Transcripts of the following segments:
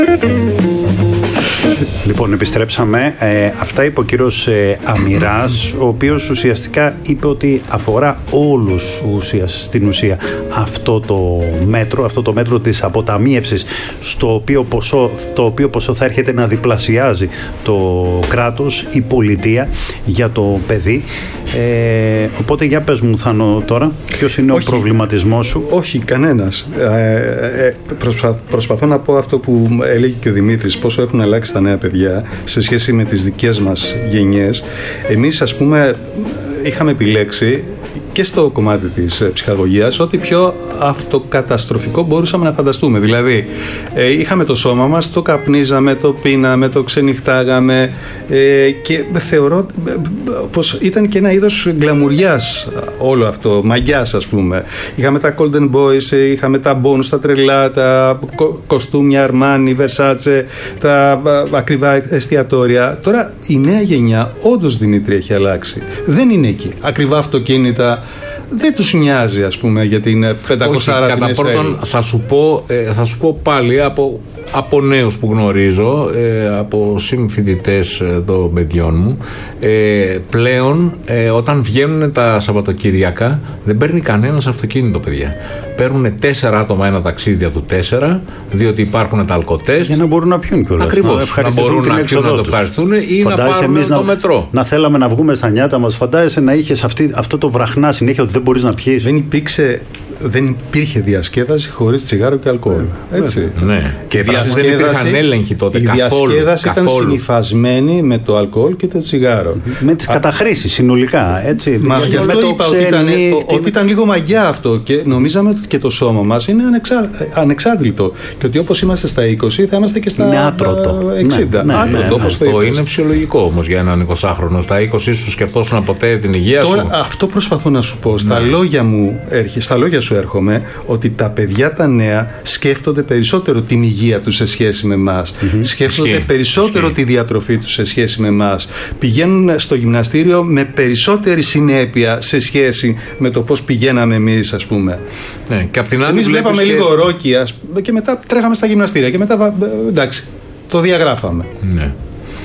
Λοιπόν, επιστρέψαμε. Αυτά είπε ο κύριος Αμυράς, ο οποίος ουσιαστικά είπε ότι αφορά όλους στην ουσία αυτό το μέτρο της αποταμίευσης, το οποίο ποσό θα έρχεται να διπλασιάζει το κράτος, η πολιτεία για το παιδί. Οπότε για πες μου, Θάνο, τώρα ποιος είναι ο προβληματισμός σου? Όχι, κανένας. Προσπαθώ να πω αυτό που έλεγε και ο Δημήτρης, πόσο έχουν αλλάξει τα νέα παιδιά σε σχέση με τις δικές μας γενιές. Εμείς, ας πούμε, είχαμε επιλέξει και στο κομμάτι της ψυχαγωγίας ό,τι πιο αυτοκαταστροφικό μπορούσαμε να φανταστούμε. Δηλαδή, είχαμε το σώμα μας, το καπνίζαμε, το πίναμε, το ξενυχτάγαμε και θεωρώ πως ήταν και ένα είδος γκλαμουριάς όλο αυτό, μαγιάς, ας πούμε. Είχαμε τα Golden Boys, είχαμε τα μπόνους, τα τρελά, τα κοστούμια Armani, Versace, τα ακριβά εστιατόρια. Τώρα η νέα γενιά όντως, Δημήτρη, έχει αλλάξει. Δεν είναι εκεί. Ακριβά δεν τους νοιάζει, ας πούμε, για την 500 κατά πρώτον, θα σου πω πάλι από νέους που γνωρίζω, από συμφοιτητές των παιδιών μου, πλέον όταν βγαίνουν τα Σαββατοκύριακα δεν παίρνει κανένας αυτοκίνητο, παιδιά. Παίρνουν 4 άτομα ένα ταξίδια του 4, διότι υπάρχουν τα αλκοτέστ. Για να μπορούν να πιούν κιόλας. Ακριβώς. Να μπορούν να πιούν, να το ευχαριστούν ή να πάρουν το μετρό. Να θέλαμε να βγούμε στα νιάτα μας. Φαντάζεσαι να είχες αυτό το βραχνά συνέχεια ότι δεν μπορείς να πιείς. Δεν υπήρχε διασκέδαση χωρίς τσιγάρο και αλκοόλ. Έτσι. Ναι. Και δεν υπήρχαν έλεγχοι τότε καθόλου. Η διασκέδαση ήταν συνυφασμένη με το αλκοόλ και το τσιγάρο. Με τις καταχρήσεις συνολικά. Έτσι. Μα γι' αυτό είπα ότι ήταν λίγο μαγιά αυτό και νομίζαμε ότι και το σώμα μας είναι ανεξάντλητο. Και ότι όπως είμαστε στα 20 θα είμαστε και στα 60. Αυτό είναι φυσιολογικό όμως για έναν 20χρονο. Στα 20 σου σκεφτόσουν ποτέ την υγεία σου? Αυτό προσπαθώ να σου πω. Στα λόγια σου έρχομαι ότι τα παιδιά τα νέα σκέφτονται περισσότερο την υγεία τους σε σχέση με εμάς. Σκέφτονται περισσότερο τη διατροφή τους σε σχέση με εμάς. Πηγαίνουν στο γυμναστήριο με περισσότερη συνέπεια σε σχέση με το πώς πηγαίναμε εμείς, ας πούμε. Ναι, και απ' την άλλη εμείς βλέπαμε λίγο ρόκι και μετά τρέχαμε στα γυμναστήρια και μετά εντάξει, το διαγράφαμε. Ναι.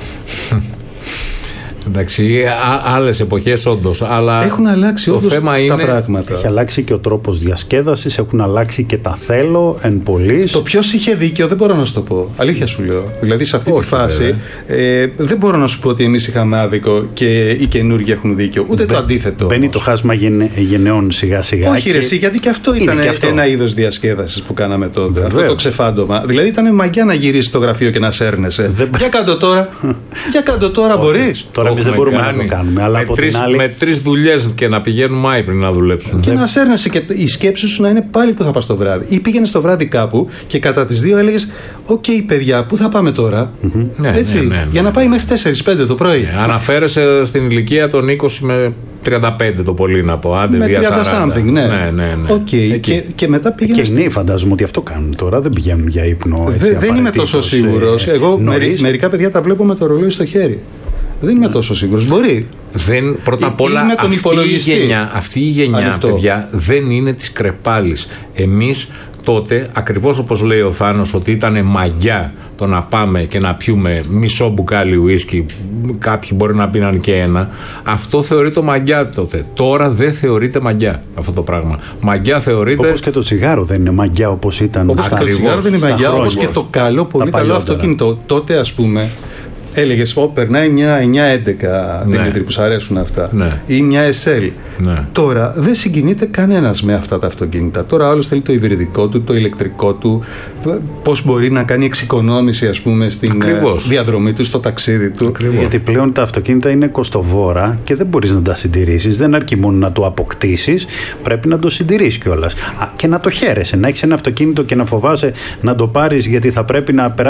Εντάξει, άλλες εποχές όντως, αλλά έχουν αλλάξει το θέμα είναι τα πράγματα. Έχει αλλάξει και ο τρόπος διασκέδασης, έχουν αλλάξει και τα θέλω εν πολλής. Το ποιος είχε δίκιο δεν μπορώ να σου το πω. Αλήθεια σου λέω. Δηλαδή σε αυτή τη φάση δεν μπορώ να σου πω ότι εμείς είχαμε άδικο και οι καινούργοι έχουν δίκιο. Ούτε το αντίθετο. Μπαίνει το χάσμα γενεών σιγά σιγά. Όχι, ρε, γιατί και αυτό ήταν ένα είδος διασκέδασης που κάναμε τότε. Βεβαίως. Αυτό το ξεφάντωμα. Δηλαδή ήταν μαγιά να γυρίσεις στο γραφείο και να σέρνεσαι. Για κάντο τώρα. Για κάντο τώρα, μπορείς. Τώρα εμείς δεν μπορούμε να το κάνουμε. Αλλά με 3 δουλειές και να πηγαίνουμε άϊπνοι να δουλέψουμε. Και να σέρνεσαι και η σκέψη σου να είναι πάλι που θα πας το βράδυ. Ή πήγαινες το βράδυ κάπου και κατά τις 2 έλεγες: «Οκ, παιδιά, πού θα πάμε τώρα?» Έτσι, για να πάει μέχρι 4-5 το πρωί. Αναφέρεσαι στην ηλικία των 20 με 35 το πολύ να πω. Άντε, με 30 something, ναι. Okay. Και μετά πήγαινες. Και νέοι φαντάζομαι ότι αυτό κάνουν τώρα. Δεν πηγαίνουν για ύπνο. Δεν είμαι τόσο σίγουρος. Εγώ μερικά παιδιά τα βλέπω με το ρολόι στο χέρι. Δεν είμαι τόσο σίγουρος. Μπορεί. Πρώτα απ' όλα αυτή η γενιά παιδιά δεν είναι της κρεπάλης. Εμείς τότε, ακριβώς όπως λέει ο Θάνος, ότι ήταν μαγιά το να πάμε και να πιούμε μισό μπουκάλι ουίσκι, κάποιοι μπορεί να πίναν και ένα, αυτό θεωρείται μαγιά τότε. Τώρα δεν θεωρείται μαγιά αυτό το πράγμα. Μαγιά θεωρείται. Όπως και το τσιγάρο δεν είναι μαγιά όπως ήταν. Όπως το τσιγάρο δεν είναι μαγιά, όπως και το καλό, πολύ καλό αυτοκίνητο. Τότε, ας πούμε, έλεγες, περνάει μια 911 Δημήτρη, που σου αρέσουν αυτά, ή μια SL. Τώρα δεν συγκινείται κανένας με αυτά τα αυτοκίνητα. Τώρα όλος θέλει το υβριδικό του, το ηλεκτρικό του, πώς μπορεί να κάνει εξοικονόμηση, ας πούμε, στην διαδρομή του, στο ταξίδι του. Γιατί πλέον τα αυτοκίνητα είναι κοστοβόρα και δεν μπορείς να τα συντηρήσεις. Δεν αρκεί μόνο να το αποκτήσεις, πρέπει να το συντηρήσεις κιόλας. Και να το χαίρεσαι. Να έχεις ένα αυτοκίνητο και να φοβάσαι να το πάρεις γιατί θα πρέπει να περάσει